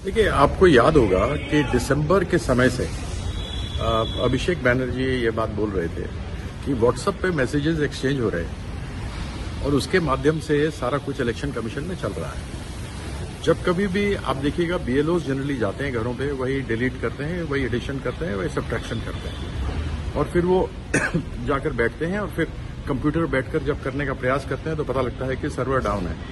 देखिए, आपको याद होगा कि दिसंबर के समय से अभिषेक बैनर्जी ये बात बोल रहे थे कि व्हाट्सएप पे मैसेजेस एक्सचेंज हो रहे हैं और उसके माध्यम से सारा कुछ इलेक्शन कमीशन में चल रहा है। जब कभी भी आप देखिएगा बीएलओ जनरली जाते हैं घरों पे, वही डिलीट करते हैं, वही एडिशन करते हैं, वही सब्ट्रैक्शन करते हैं और फिर वो जाकर बैठते हैं और फिर कंप्यूटर बैठकर जब करने का प्रयास करते हैं तो पता लगता है कि सर्वर डाउन है।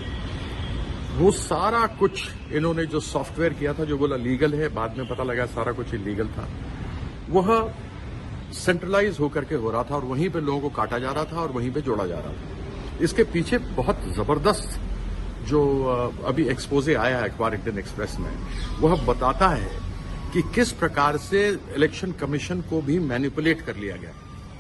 वो सारा कुछ इन्होंने जो सॉफ्टवेयर किया था, जो बोला लीगल है, बाद में पता लगा सारा कुछ इलीगल था। वह सेंट्रलाइज होकर के हो रहा था और वहीं पे लोगों को काटा जा रहा था और वहीं पे जोड़ा जा रहा था। इसके पीछे बहुत जबरदस्त जो अभी एक्सपोजे आया है अखबार इंडियन एक्सप्रेस में, वह बताता है कि किस प्रकार से इलेक्शन कमीशन को भी मैनिपुलेट कर लिया गया।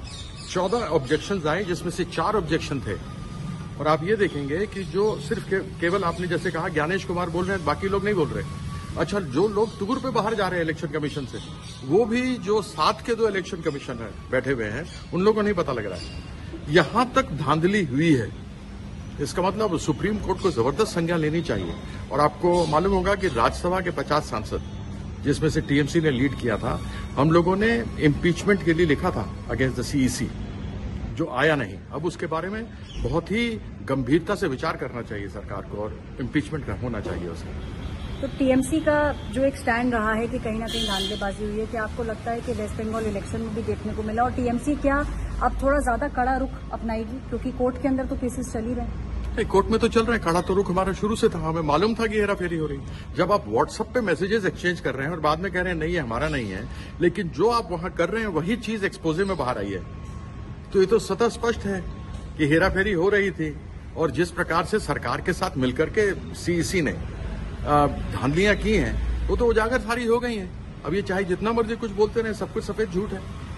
14 ऑब्जेक्शंस आए जिसमें से 4 ऑब्जेक्शन थे और आप ये देखेंगे कि जो सिर्फ केवल आपने जैसे कहा ज्ञानेश कुमार बोल रहे हैं, बाकी लोग नहीं बोल रहे। अच्छा, जो लोग टूर पे बाहर जा रहे हैं इलेक्शन कमीशन से, वो भी जो साथ के 2 इलेक्शन कमिश्नर बैठे हुए हैं, उन लोगों को नहीं पता लग रहा है। यहां तक धांधली हुई है। इसका मतलब सुप्रीम कोर्ट को जबरदस्त संज्ञान लेनी चाहिए। और आपको मालूम होगा कि राज्यसभा के 50 सांसद, जिसमें से टीएमसी ने लीड किया था, हम लोगों ने इम्पीचमेंट के लिए लिखा था अगेंस्ट द सीईसी, जो आया नहीं। अब उसके बारे में बहुत ही गंभीरता से विचार करना चाहिए सरकार को और इम्पीचमेंट होना चाहिए उसका। तो टीएमसी का जो एक स्टैंड रहा है कि कहीं ना कहीं धांधलेबाजी हुई है, क्या आपको लगता है कि वेस्ट बंगाल इलेक्शन में भी देखने को मिला और टीएमसी क्या अब थोड़ा ज्यादा कड़ा रुख अपनाएगी, क्योंकि कोर्ट के अंदर तो केसेस चल ही रहे हैं? नहीं, कोर्ट में तो चल रहे हैं। कड़ा तो रुख हमारा शुरू से था, हमें मालूम था कि हेराफेरी हो रही। जब आप व्हाट्सएप पे मैसेजेस एक्सचेंज कर रहे हैं और बाद में कह रहे हैं नहीं, हमारा नहीं है, लेकिन जो आप वहां कर रहे हैं वही चीज एक्सपोजे में बाहर आई है, तो ये तो स्वतः स्पष्ट है कि हेराफेरी हो रही थी। और जिस प्रकार से सरकार के साथ मिलकर के सीईसी ने धांधलियां की हैं, वो तो उजागर सारी हो गई हैं। अब ये चाहे जितना मर्जी कुछ बोलते रहे, सब कुछ सफेद झूठ है।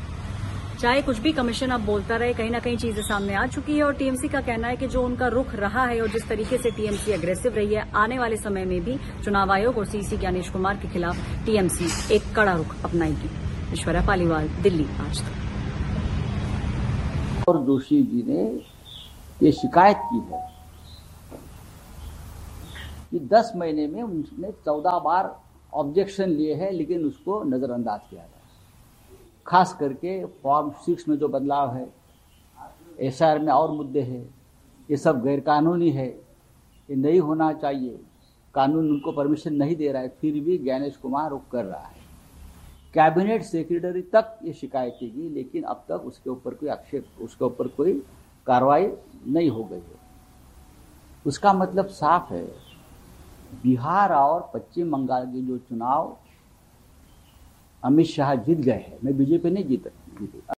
चाहे कुछ भी कमीशन अब बोलता रहे, कहीं ना कहीं चीजें सामने आ चुकी है और टीएमसी का कहना है कि जो उनका रुख रहा है और जिस तरीके से टीएमसी अग्रेसिव रही है, आने वाले समय में भी चुनाव आयोग और सीईसी ज्ञानेश कुमार के खिलाफ टीएमसी एक कड़ा रुख अपनाएगी। ऐश्वर्या पालीवाल, दिल्ली, आज तक। और जोशी जी ने ये शिकायत की है कि 10 महीने में उसने 14 बार ऑब्जेक्शन लिए हैं, लेकिन उसको नजरअंदाज किया गया। खास करके फॉर्म 6 में जो बदलाव है, एसआईआर में और मुद्दे हैं, ये सब गैरकानूनी है, ये नहीं होना चाहिए, कानून उनको परमिशन नहीं दे रहा है, फिर भी ज्ञानेश कुमार वो कर रहा है। कैबिनेट सेक्रेटरी तक ये शिकायत की गई, लेकिन अब तक उसके ऊपर कोई आक्षेप, उसके ऊपर कोई कार्रवाई नहीं हो गई है। उसका मतलब साफ है, बिहार और पश्चिम बंगाल के जो चुनाव अमित शाह जीत गए हैं, मैं बीजेपी नहीं जीती।